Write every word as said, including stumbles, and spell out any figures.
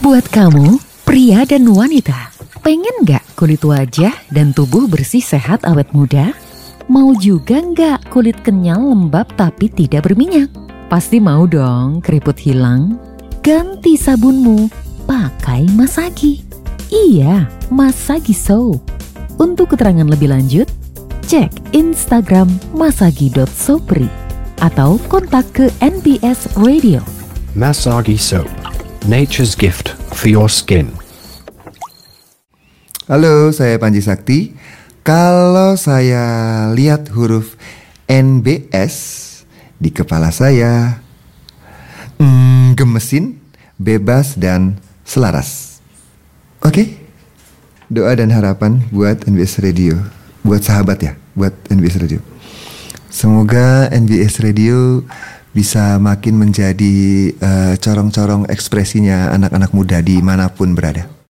Buat kamu, pria dan wanita, pengen nggak kulit wajah dan tubuh bersih, sehat, awet muda? Mau juga nggak kulit kenyal, lembab tapi tidak berminyak? Pasti mau dong keriput hilang? Ganti sabunmu, pakai Masagi. Iya, Masagi Soap. Untuk keterangan lebih lanjut, cek Instagram masagi dot sopri atau kontak ke N B S Radio. Masagi Soap, nature's gift for your skin. Halo, saya Panji Sakti. Kalau saya lihat huruf N B S di kepala saya, hmm, gemesin, bebas, dan selaras. Oke? Okay? Doa dan harapan buat N B S Radio, buat sahabat ya, buat N B S Radio. Semoga N B S Radio bisa makin menjadi uh, corong-corong ekspresinya anak-anak muda dimanapun berada.